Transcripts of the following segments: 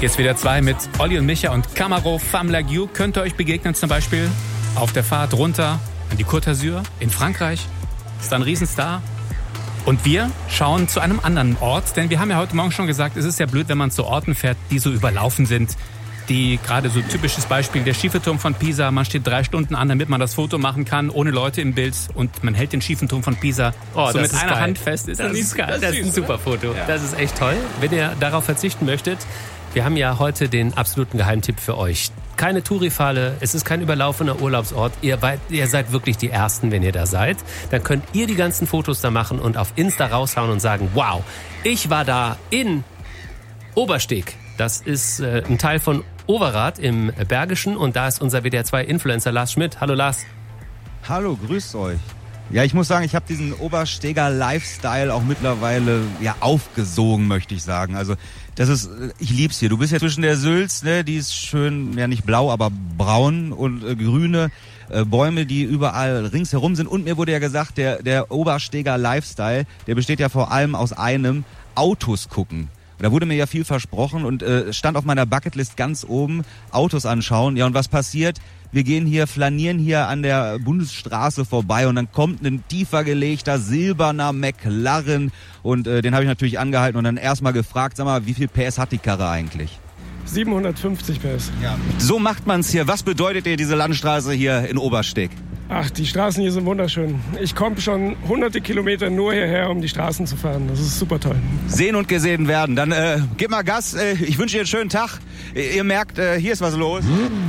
Jetzt wieder 2 mit Olli und Micha und Camaro Femme Like You. Könnt ihr euch begegnen zum Beispiel auf der Fahrt runter an die Côte d'Azur in Frankreich. Ist da ein Riesenstar. Und wir schauen zu einem anderen Ort, denn wir haben ja heute Morgen schon gesagt, es ist ja blöd, wenn man zu Orten fährt, die so überlaufen sind. Die gerade so typisches Beispiel, der schiefe Turm von Pisa, man steht 3 Stunden an, damit man das Foto machen kann, ohne Leute im Bild und man hält den schiefen Turm von Pisa so mit einer Hand fest. Das ist ein super Foto. Ja. Das ist echt toll. Wenn ihr darauf verzichten möchtet, wir haben ja heute den absoluten Geheimtipp für euch. Keine Tourifale, es ist kein überlaufener Urlaubsort. Ihr seid wirklich die Ersten, wenn ihr da seid. Dann könnt ihr die ganzen Fotos da machen und auf Insta raushauen und sagen, wow, ich war da in Obersteg. Das ist ein Teil von Overath im Bergischen und da ist unser WDR 2 Influencer Lars Schmidt. Hallo Lars. Hallo, grüßt euch. Ja, ich muss sagen, ich habe diesen Obersteger Lifestyle auch mittlerweile aufgesogen, möchte ich sagen. Also ich lieb's hier. Du bist ja zwischen der Sülz, ne, die ist schön, ja nicht blau, aber braun und grüne Bäume, die überall ringsherum sind. Und mir wurde ja gesagt, der Obersteger Lifestyle, der besteht ja vor allem aus einem Autos gucken. Da wurde mir ja viel versprochen und stand auf meiner Bucketlist ganz oben, Autos anschauen. Ja, und was passiert? Wir flanieren hier an der Bundesstraße vorbei und dann kommt ein tiefer gelegter silberner McLaren und den habe ich natürlich angehalten und dann erstmal gefragt, sag mal, wie viel PS hat die Karre eigentlich? 750 PS. Ja. So macht man's hier. Was bedeutet dir diese Landstraße hier in Obersteg? Ach, die Straßen hier sind wunderschön. Ich komme schon hunderte Kilometer nur hierher, um die Straßen zu fahren. Das ist super toll. Sehen und gesehen werden. Dann gib mal Gas. Ich wünsche dir einen schönen Tag. Ihr merkt, hier ist was los.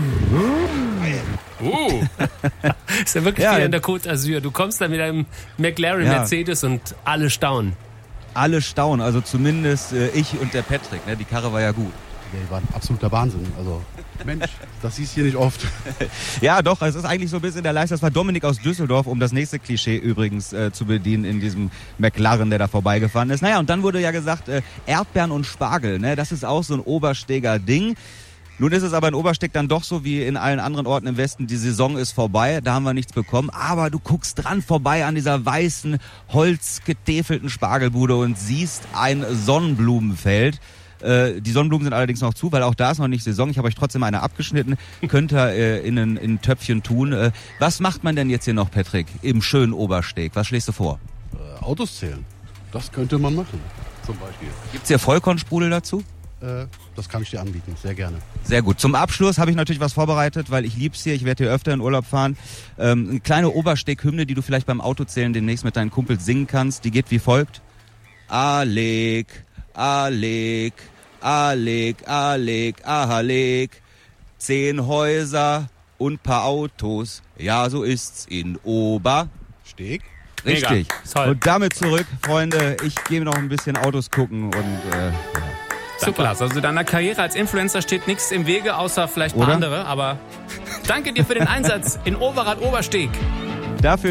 Ist ja wirklich wie in der Côte d'Azur. Du kommst da mit einem McLaren Mercedes und alle staunen. Alle staunen, also zumindest ich und der Patrick. Ne? Die Karre war ja gut. Die waren absoluter Wahnsinn. Also, Mensch, das siehst du hier nicht oft. Ja, doch, es ist eigentlich so ein bisschen der Leistung. Das war Dominik aus Düsseldorf, um das nächste Klischee übrigens zu bedienen in diesem McLaren, der da vorbeigefahren ist. Naja, und dann wurde ja gesagt, Erdbeeren und Spargel, ne? Das ist auch so ein Obersteger Ding. Nun ist es aber in Obersteg dann doch so wie in allen anderen Orten im Westen, die Saison ist vorbei, da haben wir nichts bekommen, aber du guckst dran vorbei an dieser weißen, holzgetäfelten Spargelbude und siehst ein Sonnenblumenfeld. Die Sonnenblumen sind allerdings noch zu, weil auch da ist noch nicht Saison. Ich habe euch trotzdem eine abgeschnitten. Könnt ihr in ein Töpfchen tun. Was macht man denn jetzt hier noch, Patrick, im schönen Obersteg? Was schlägst du vor? Autos zählen. Das könnte man machen, zum Beispiel. Gibt's hier Vollkornsprudel dazu? Das kann ich dir anbieten, sehr gerne. Sehr gut. Zum Abschluss habe ich natürlich was vorbereitet, weil ich lieb's hier. Ich werde hier öfter in Urlaub fahren. Eine kleine Obersteg-Hymne, die du vielleicht beim Autozählen demnächst mit deinen Kumpels singen kannst. Die geht wie folgt. Aleg, Aleg, Aleg, Aleg, Aleg. 10 Häuser und paar Autos. Ja, so ist's in Obersteg. Richtig. Und damit zurück, Freunde. Ich gehe noch ein bisschen Autos gucken und Super, also deiner Karriere als Influencer steht nichts im Wege, außer vielleicht ein paar andere. Aber danke dir für den Einsatz in Overath Obersteg. Dafür